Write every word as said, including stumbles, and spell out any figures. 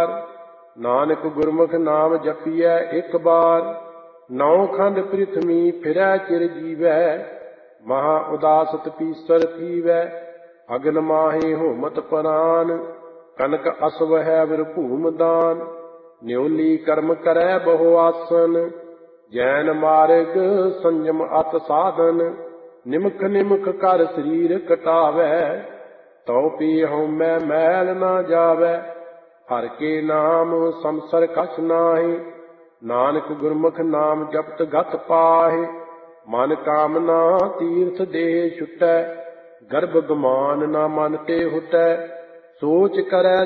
ਵਾਰ। ਨਾਨਕ ਗੁਰਮੁਖ ਨਾਮ ਜਪੀਐ ਇੱਕ ਬਾਰ। ਨੌ ਖੰਡ ਪ੍ਰਿਥਵੀ ਫਿਰੈ ਚਿਰ ਜੀਵੈ। ਮਹਾ ਉਦਾਸ ਤਪੀਸਰ ਥੀਵੈ। ਅਗਨ ਮਾਹੇ ਹੋਮਤ ਪਰਾਨ। ਕਨਕ ਅਸਵ ਹੈ ਵਿਰ ਭੂਮ ਦਾਨ। ਨਿਉਲੀ ਕਰਮ ਕਰੈ ਬਹੁ ਆਸਨ। ਜੈਨ ਮਾਰਗ ਸੰਜਮ ਅਤ ਸਾਧਨ। ਨਿਮਖ ਨਿਮਖ ਕਰ ਸਰੀਰ ਕਟਾਵੈ। ਤਉ ਪੀ ਹਉਮੈ ਮੈਲ ਨਾ ਜਾਵੈ। ਹਰਿ ਕੇ ਨਾਮ ਸੰਸਰ ਕਛ ਨਾਹੀ। ਨਾਨਕ ਗੁਰਮੁਖ ਨਾਮ ਜਪਤ ਗਤ ਪਾਹੇ। ਮਨ ਕਾਮਨਾ ਤੀਰਥ ਦੇਹ ਛੁਟੈ। ਗਰਭ ਗਮਾਨ ਨਾ ਮਨ ਤੇ ਹੁਟੈ। ਸੋਚ ਕਰੈ